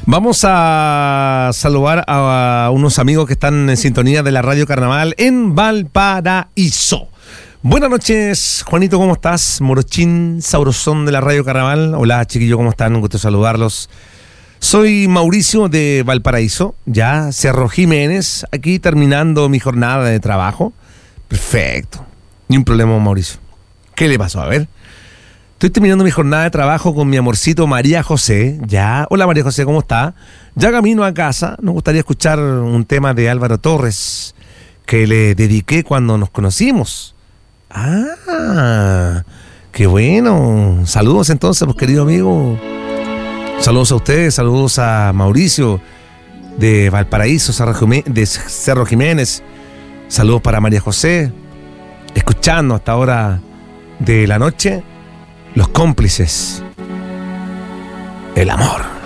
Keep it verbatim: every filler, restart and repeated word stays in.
Vamos a saludar a unos amigos que están en sintonía de la Radio Carnaval en Valparaíso. Buenas noches, Juanito, ¿cómo estás? Morochín, sabrosón de la Radio Carnaval. Hola, chiquillos, ¿cómo están? Un gusto saludarlos. Soy Mauricio de Valparaíso, ya Cerro Jiménez, aquí terminando mi jornada de trabajo. Perfecto, ni un problema, Mauricio. ¿Qué le pasó? A ver. Estoy terminando mi jornada de trabajo con mi amorcito María José. Ya. Hola, María José, ¿cómo está? Ya camino a casa. Nos gustaría escuchar un tema de Álvaro Torres que le dediqué cuando nos conocimos. Ah, qué bueno. Saludos entonces, pues, querido amigo. Saludos a ustedes, saludos a Mauricio de Valparaíso, de Cerro Jiménez. Saludos para María José. Escuchando hasta ahora de la noche. Los Cómplices. El amor.